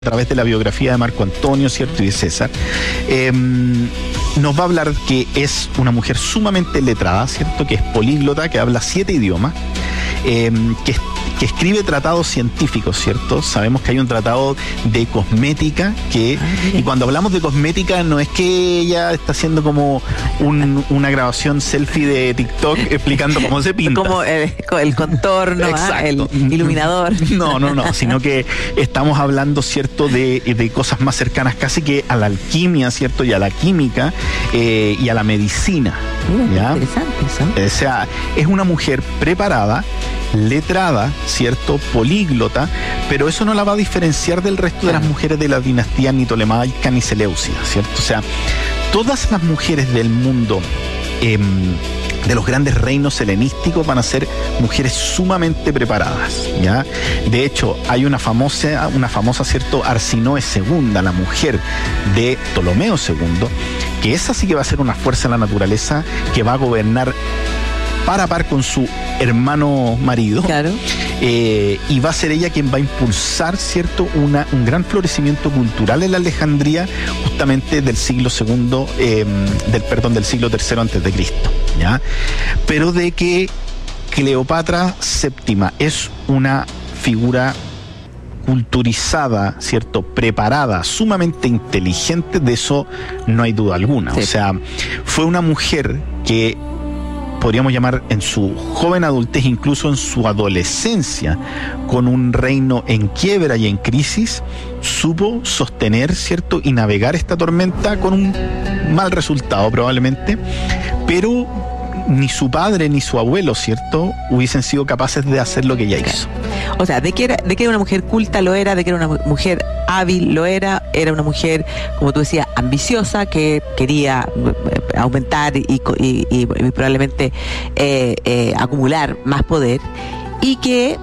a través de la biografía de Marco Antonio, ¿cierto? Y de César, nos va a hablar que es una mujer sumamente letrada, ¿cierto? Que es políglota, que habla 7 idiomas, que escribe tratados científicos, ¿cierto? Sabemos que hay un tratado de cosmética y cuando hablamos de cosmética no es que ella está haciendo como una grabación selfie de TikTok explicando cómo se pinta. Como el contorno, el iluminador. No, sino que estamos hablando, ¿cierto? De cosas más cercanas casi que a la alquimia, ¿cierto? Y a la química y a la medicina. Mira, interesante eso. O sea, es una mujer preparada, letrada, ¿cierto? Políglota, pero eso no la va a diferenciar del resto de las mujeres de la dinastía ni tolemaica ni seleucida, ¿cierto? O sea, todas las mujeres del mundo de los grandes reinos helenísticos van a ser mujeres sumamente preparadas, ¿ya? De hecho, hay una famosa, ¿cierto? Arsinoe II, la mujer de Ptolomeo II, que esa sí que va a ser una fuerza de la naturaleza que va a gobernar par a par con su hermano marido. Claro. Y va a ser ella quien va a impulsar, ¿cierto? Un gran florecimiento cultural en la Alejandría, justamente del siglo II, del siglo III antes de Cristo, ¿ya? Pero de que Cleopatra VII es una figura culturizada, ¿cierto? Preparada, sumamente inteligente, de eso no hay duda alguna. Sí. O sea, fue una mujer que podríamos llamar en su joven adultez, incluso en su adolescencia, con un reino en quiebra y en crisis, supo sostener, ¿cierto? Y navegar esta tormenta con un mal resultado probablemente, pero ni su padre ni su abuelo, ¿cierto? Hubiesen sido capaces de hacer lo que ella hizo. O sea, de que era una mujer culta, lo era, de que era una mujer hábil, lo era una mujer, como tú decías, ambiciosa, que quería aumentar y probablemente acumular más poder, y que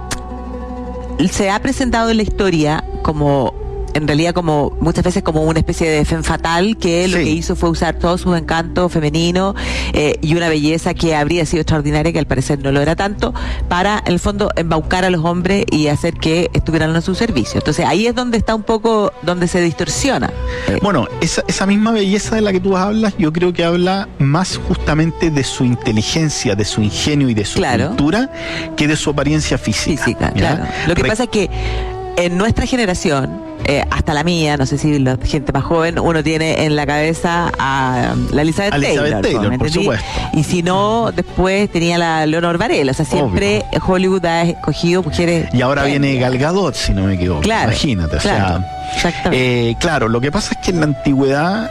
se ha presentado en la historia como, en realidad, como muchas veces como una especie de femme fatal, que lo que hizo fue usar todos sus encantos femeninos y una belleza que habría sido extraordinaria, que al parecer no lo era tanto, para, en el fondo, embaucar a los hombres y hacer que estuvieran a su servicio. Entonces ahí es donde está un poco, donde se distorsiona. Bueno, esa misma belleza de la que tú hablas, yo creo que habla más justamente de su inteligencia, de su ingenio y de su cultura, que de su apariencia física. Claro. Lo que pasa es que en nuestra generación, hasta la mía, no sé si la gente más joven, uno tiene en la cabeza a la Elizabeth Taylor, por supuesto. Y si no, después tenía la Leonor Varela. O sea, siempre Hollywood ha escogido mujeres. Y ahora viene Gal Gadot, si no me equivoco. Claro, imagínate, claro. O sea, claro, lo que pasa es que en la antigüedad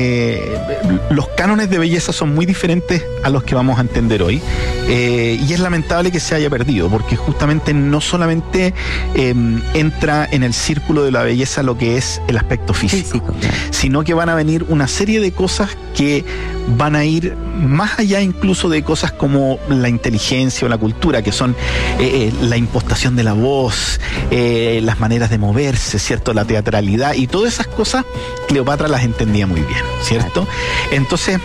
los cánones de belleza son muy diferentes a los que vamos a entender hoy, y es lamentable que se haya perdido, porque justamente no solamente entra en el círculo de la belleza lo que es el aspecto físico, sino que van a venir una serie de cosas que van a ir más allá incluso de cosas como la inteligencia o la cultura, que son la impostación de la voz, las maneras de moverse, ¿cierto? La teatralidad y todas esas cosas, Cleopatra las entendía muy bien, ¿cierto? Entonces,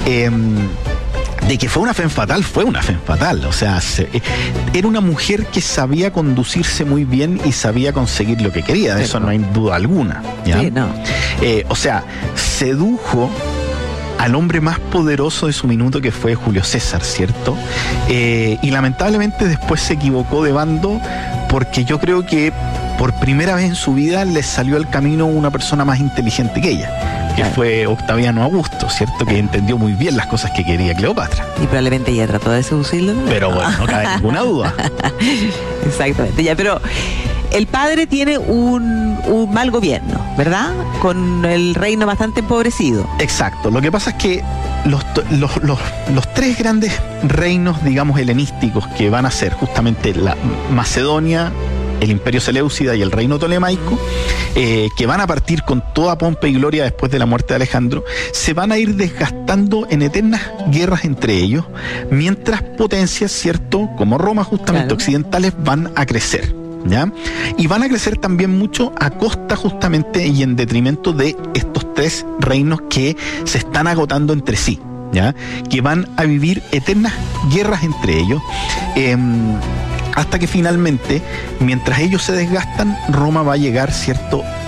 de que fue una femme fatal, o sea, era una mujer que sabía conducirse muy bien y sabía conseguir lo que quería, de eso no hay duda alguna, ¿ya? Sí, no. O sea, sedujo al hombre más poderoso de su minuto, que fue Julio César, ¿cierto? Y lamentablemente después se equivocó de bando, porque yo creo que por primera vez en su vida le salió al camino una persona más inteligente que ella, que fue Octaviano Augusto, ¿cierto? Que entendió muy bien las cosas que quería Cleopatra. Y probablemente ella trató de seducirlo, ¿no? Pero bueno, no cabe ninguna duda. Exactamente, pero el padre tiene un mal gobierno, ¿verdad? Con el reino bastante empobrecido. Exacto. Lo que pasa es que los tres grandes reinos, digamos, helenísticos, que van a ser justamente la Macedonia, el Imperio Seleucida y el Reino Tolemaico, que van a partir con toda pompa y gloria después de la muerte de Alejandro, se van a ir desgastando en eternas guerras entre ellos, mientras potencias, ¿cierto?, como Roma, justamente occidentales, van a crecer, ¿ya? Y van a crecer también mucho a costa justamente y en detrimento de estos tres reinos que se están agotando entre sí, ¿ya? Que van a vivir eternas guerras entre ellos. hasta que finalmente, mientras ellos se desgastan, Roma va a llegar, ¿cierto?,